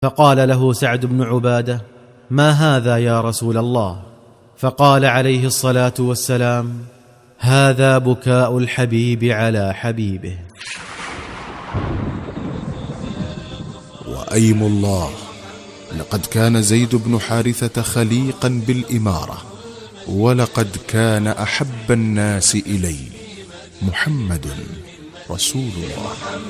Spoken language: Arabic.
فقال له سعد بن عبادة: ما هذا يا رسول الله؟ فقال عليه الصلاة والسلام: هذا بكاء الحبيب على حبيبه. وأيم الله، لقد كان زيد بن حارثة خليقا بالإمارة، ولقد كان أحب الناس إلي محمد رسول الله.